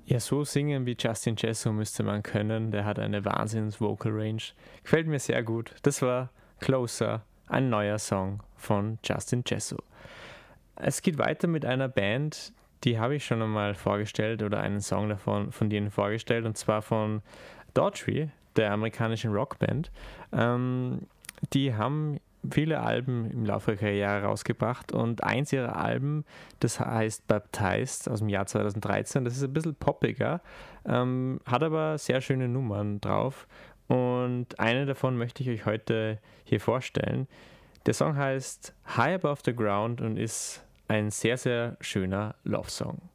Ja, so singen wie Justin Jesso müsste man können. Der hat eine Wahnsinns-Vocal-Range. Gefällt mir sehr gut. Das war Closer, ein neuer Song von Justin Jesso. Es geht weiter mit einer Band, die habe ich schon einmal vorgestellt oder einen Song davon von denen vorgestellt, und zwar von Daughtry, der amerikanischen Rockband. Die haben viele Alben im Laufe der Karriere rausgebracht, und eins ihrer Alben, das heißt Baptized aus dem Jahr 2013, das ist ein bisschen poppiger, hat aber sehr schöne Nummern drauf, und eine davon möchte ich euch heute hier vorstellen. Der Song heißt High Above the Ground und ist ein sehr, sehr schöner Love-Song.